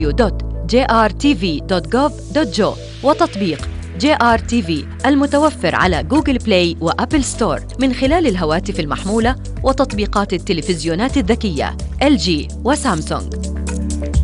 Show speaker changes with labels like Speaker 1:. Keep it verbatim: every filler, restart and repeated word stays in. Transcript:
Speaker 1: دوت جي آر تي في دوت جوف دوت جو وتطبيق جي آر تي في المتوفر على جوجل بلاي وأبل ستور من خلال الهواتف المحمولة وتطبيقات التلفزيونات الذكية إل جي وسامسونج.